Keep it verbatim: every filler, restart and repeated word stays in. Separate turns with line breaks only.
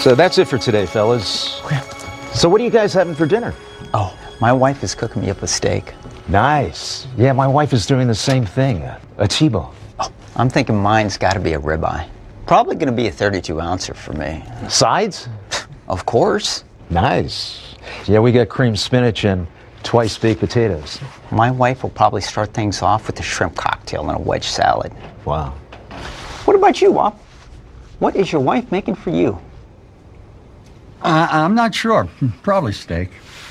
So that's it for today, fellas. So what are you guys having for dinner?
Oh, my wife is cooking me up a steak.
Nice. Yeah, my wife is doing the same thing, a, a T-bone.
Oh, I'm thinking mine's got to be a ribeye. Probably going to be a thirty-two ouncer for me.
Sides?
Of course.
Nice. Yeah, we got cream spinach and twice baked potatoes.
My wife will probably start things off with a shrimp cocktail and a wedge salad.
Wow.
What about you, Wop? What is your wife making for you?
Uh, I'm not sure. Probably steak.